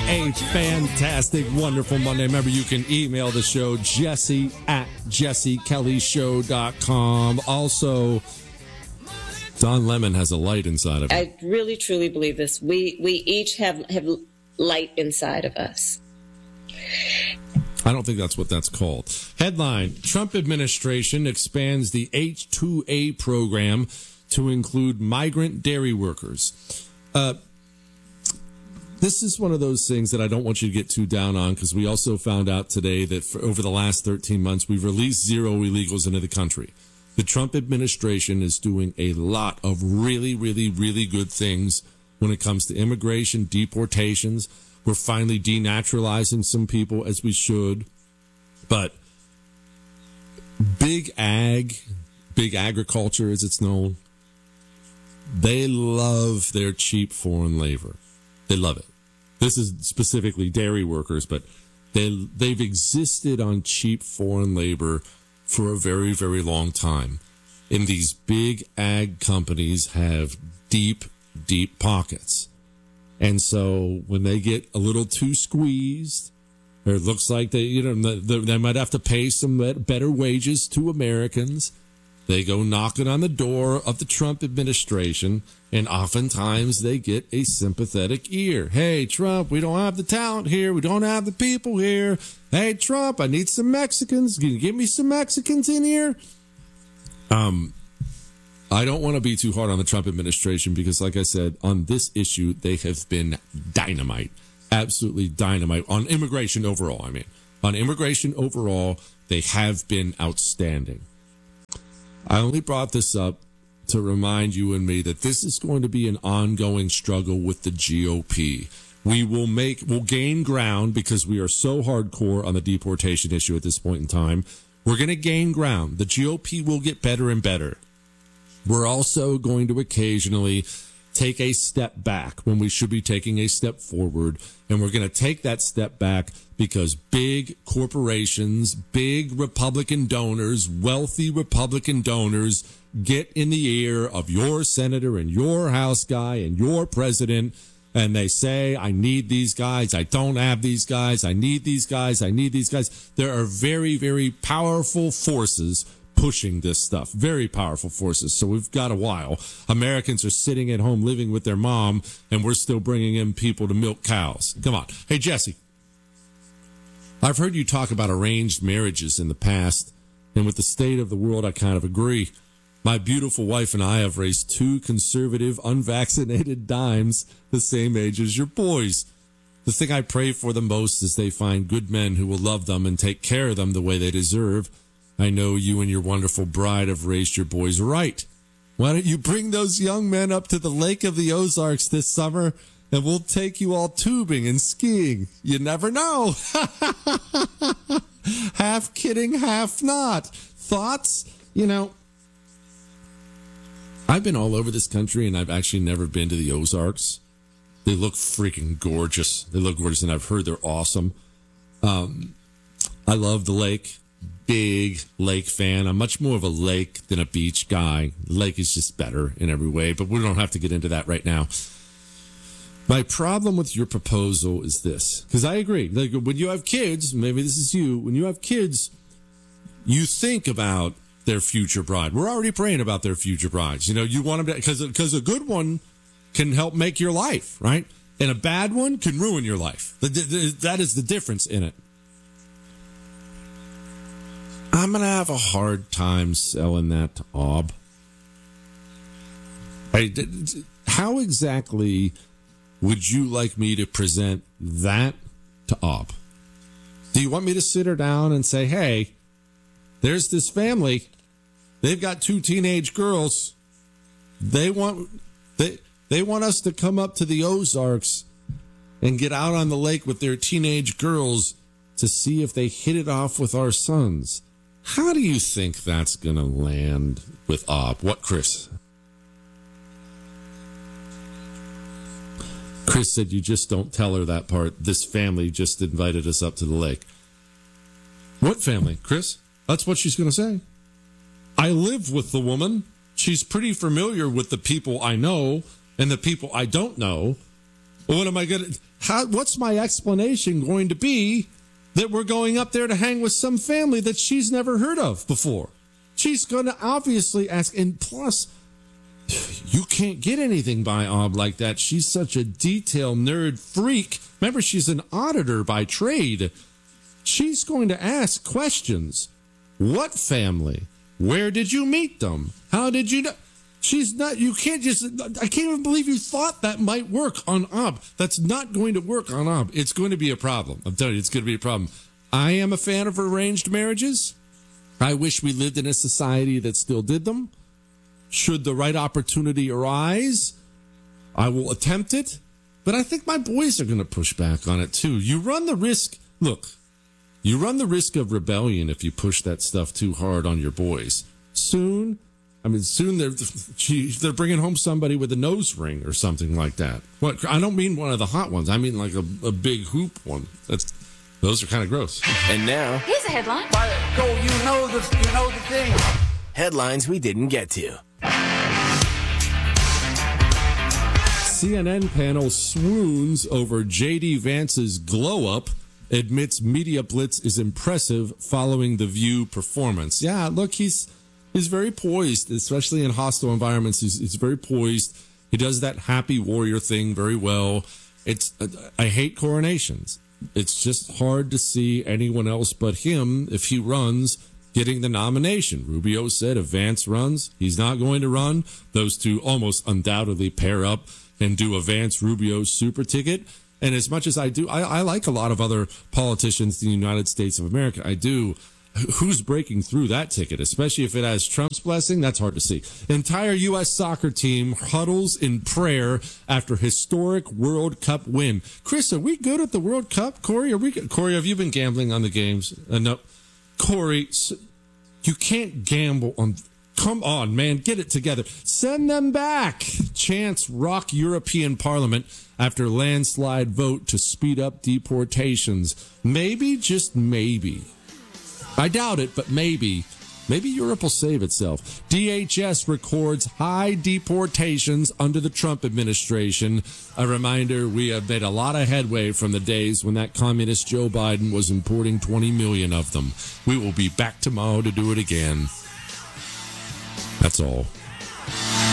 a fantastic, wonderful Monday. Remember, you can email the show, Jesse at jessekellyshow.com. Also, Don Lemon has a light inside of him. I really, truly believe this. We each have light inside of us. I don't think that's what that's called. Headline, Trump administration expands the H-2A program to include migrant dairy workers. This is one of those things that I don't want you to get too down on, because we also found out today that for over the last 13 months, we've released 0 illegals into the country. The Trump administration is doing a lot of really, really, really good things when it comes to immigration, deportations. We're finally denaturalizing some people, as we should. But big agriculture, as it's known, they love their cheap foreign labor. They love it. This is specifically dairy workers, but they've existed on cheap foreign labor for a very, very long time. And these big ag companies have deep, deep pockets. And so when they get a little too squeezed, or it looks like they might have to pay some better wages to Americans, they go knocking on the door of the Trump administration, and oftentimes they get a sympathetic ear. Hey, Trump, we don't have the talent here. We don't have the people here. Hey, Trump, I need some Mexicans. Can you give me some Mexicans in here? I don't want to be too hard on the Trump administration because, like I said, on this issue, they have been dynamite. Absolutely dynamite. On immigration overall, On immigration overall, they have been outstanding. I only brought this up to remind you and me that this is going to be an ongoing struggle with the GOP. We'll gain ground because we are so hardcore on the deportation issue at this point in time. We're going to gain ground. The GOP will get better and better. We're also going to occasionally take a step back when we should be taking a step forward. And we're going to take that step back because big corporations, big Republican donors, wealthy Republican donors get in the ear of your senator and your House guy and your president, and they say, I need these guys. I don't have these guys. I need these guys. I need these guys. There are very, very powerful forces pushing this stuff. Very powerful forces. So we've got a while. Americans are sitting at home living with their mom, and we're still bringing in people to milk cows. Come on. Hey, Jesse, I've heard you talk about arranged marriages in the past, and with the state of the world, I kind of agree. My beautiful wife and I have raised 2 conservative, unvaccinated dimes the same age as your boys. The thing I pray for the most is they find good men who will love them and take care of them the way they deserve. I know you and your wonderful bride have raised your boys right. Why don't you bring those young men up to the Lake of the Ozarks this summer, and we'll take you all tubing and skiing. You never know. Half kidding, half not. Thoughts? I've been all over this country, and I've actually never been to the Ozarks. They look freaking gorgeous. And I've heard they're awesome. I love the lake. Big lake fan. I'm much more of a lake than a beach guy. Lake is just better in every way, but we don't have to get into that right now. My problem with your proposal is this, because I agree. Like, when you have kids, maybe this is you, when you have kids, you think about their future bride. We're already praying about their future brides. You want them to, because a good one can help make your life, right? And a bad one can ruin your life. That is the difference in it. I'm going to have a hard time selling that to Ob. How exactly would you like me to present that to Ob? Do you want me to sit her down and say, hey, there's this family. They've got 2 teenage girls. They want us to come up to the Ozarks and get out on the lake with their teenage girls to see if they hit it off with our sons. How do you think that's going to land with Ob? What, Chris? Chris said you just don't tell her that part. This family just invited us up to the lake. What family, Chris? That's what she's going to say. I live with the woman. She's pretty familiar with the people I know and the people I don't know. What am I going to, what's my explanation going to be that we're going up there to hang with some family that she's never heard of before? She's going to obviously ask, and plus, you can't get anything by Ob like that. She's such a detail nerd freak. Remember, she's an auditor by trade. She's going to ask questions. What family? Where did you meet them? How did you know? She's not, you can't just, I can't even believe you thought that might work on Ob. That's not going to work on Ob. It's going to be a problem. I'm telling you, it's going to be a problem. I am a fan of arranged marriages. I wish we lived in a society that still did them. Should the right opportunity arise, I will attempt it. But I think my boys are going to push back on it too. You run the risk, look, you run the risk of rebellion if you push that stuff too hard on your boys. Soon they're bringing home somebody with a nose ring or something like that. What? I don't mean one of the hot ones. I mean like a big hoop one. Those are kind of gross. And now, here's a headline. Go, you know the thing. Headlines we didn't get to. CNN panel swoons over J.D. Vance's glow-up, admits Media Blitz is impressive following the View performance. Yeah, look, he's very poised, especially in hostile environments. He's very poised. He does that happy warrior thing very well. I hate coronations. It's just hard to see anyone else but him, if he runs, getting the nomination. Rubio said if Vance runs, he's not going to run. Those two almost undoubtedly pair up and do a Vance-Rubio super ticket. And as much as I do, I like a lot of other politicians in the United States of America. I do. Who's breaking through that ticket, especially if it has Trump's blessing? That's hard to see. Entire U.S. soccer team huddles in prayer after historic World Cup win. Chris, are we good at the World Cup? Corey, Corey, have you been gambling on the games? No. Corey, you can't gamble on... Come on, man, get it together. Send them back. Chants rock European Parliament after landslide vote to speed up deportations. Maybe, just maybe. I doubt it, but maybe Europe will save itself. DHS records high deportations under the Trump administration. A reminder, we have made a lot of headway from the days when that communist Joe Biden was importing 20 million of them. We will be back tomorrow to do it again. That's all.